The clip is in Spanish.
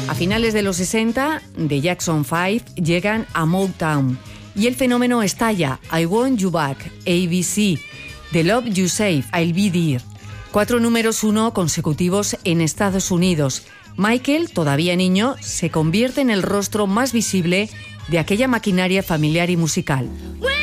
A finales de los 60, The Jackson 5 llegan a Motown y el fenómeno estalla. I Want You Back, ABC, The Love You Save, I'll Be There. 4 números 1 consecutivos en Estados Unidos. Michael, todavía niño, se convierte en el rostro más visible de aquella maquinaria familiar y musical.